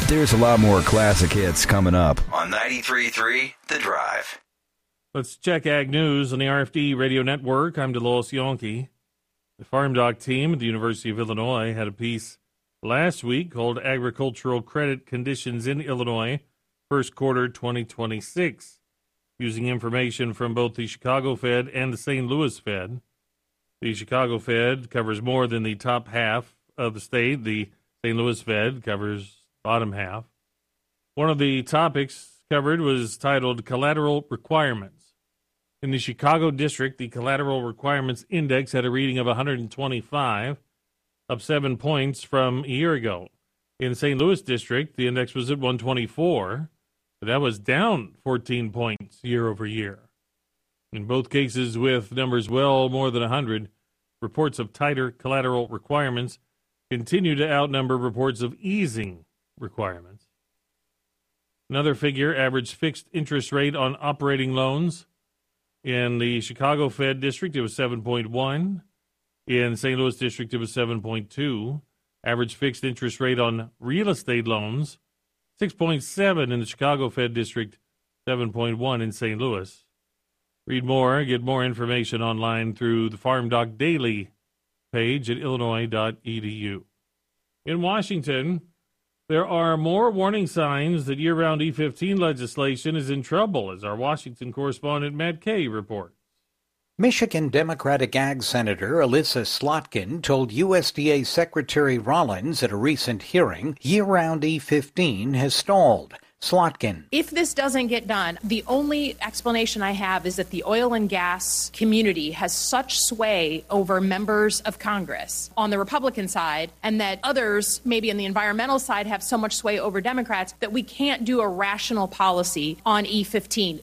There's a lot more classic hits coming up on 93.3 The Drive. Let's check Ag News on the RFD Radio Network. I'm DeLois Yonke. The Farm Doc team at the University of Illinois had a piece last week called Agricultural Credit Conditions in Illinois, First Quarter 2026, using information from both the Chicago Fed and the St. Louis Fed. The Chicago Fed covers more than the top half of the state. The St. Louis Fed covers bottom half. One of the topics covered was titled Collateral Requirements. In the Chicago district, the Collateral Requirements Index had a reading of 125, up 7 points from a year ago. In the St. Louis district, the index was at 124, but that was down 14 points year over year. In both cases, with numbers well more than 100, reports of tighter collateral requirements continue to outnumber reports of easing requirements. Another figure, average fixed interest rate on operating loans. In the Chicago Fed district, it was 7.1. In the St. Louis district, it was 7.2. Average fixed interest rate on real estate loans, 6.7 in the Chicago Fed district, 7.1 in St. Louis. Read more, get more information online through the Farm Doc Daily page at illinois.edu. In Washington, there are more warning signs that year-round E15 legislation is in trouble, as our Washington correspondent Matt Kay reports. Michigan Democratic Ag Senator Alyssa Slotkin told USDA Secretary Rollins at a recent hearing year-round E15 has stalled. Slotkin. If this doesn't get done, the only explanation I have is that the oil and gas community has such sway over members of Congress on the Republican side, and that others, maybe on the environmental side, have so much sway over Democrats that we can't do a rational policy on E15.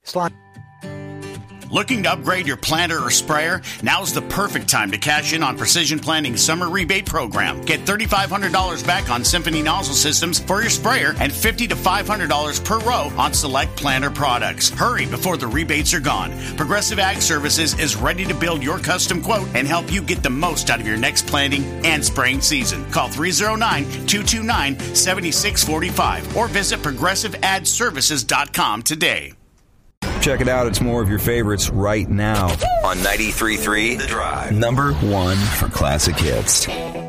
Looking to upgrade your planter or sprayer? Now's the perfect time to cash in on Precision Planting's summer rebate program. Get $3,500 back on Symphony nozzle systems for your sprayer and $50 to $500 per row on select planter products. Hurry before the rebates are gone. Progressive Ag Services is ready to build your custom quote and help you get the most out of your next planting and spraying season. Call 309-229-7645 or visit progressiveadservices.com today. Check it out. It's more of your favorites right now on 93.3 The Drive. Number one for classic hits.